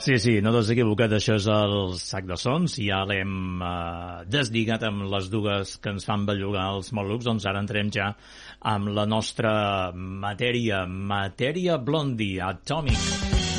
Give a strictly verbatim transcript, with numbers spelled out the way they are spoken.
Sí, sí, no t'has equivocat, això és el Sac de Sons, ja l'hem eh, deslligat amb les dues que ens fan bellugar els Mol·lucs, doncs ara entrem ja amb la nostra matèria, matèria Blondie, Atomic.